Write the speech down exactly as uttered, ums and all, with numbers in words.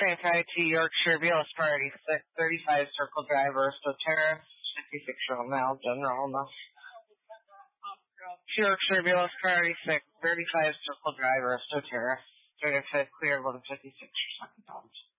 Train five to Yorkshire, Beals Priority six, thirty-five Circle Driver, Soteris, fifty-six year old male, general enough. Yorkshire, Beals Priority six, thirty-five Circle Driver, Soteris, thirty-five clear, eleven fifty-six, your second down.